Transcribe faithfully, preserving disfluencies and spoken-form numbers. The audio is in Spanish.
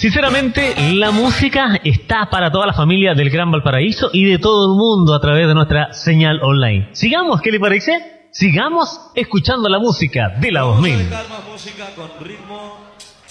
Sinceramente, la música está para toda la familia del Gran Valparaíso y de todo el mundo a través de nuestra señal online. Sigamos, ¿qué le parece? Sigamos escuchando la música de la dos mil. Vamos a dejar más música con ritmo.